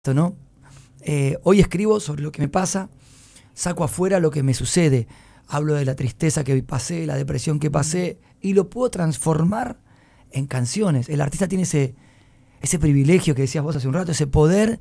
¿no? Hoy escribo sobre lo que me pasa, saco afuera lo que me sucede, hablo de la tristeza que pasé, la depresión que pasé, y lo puedo transformar en canciones. El artista tiene ese privilegio que decías vos hace un rato, ese poder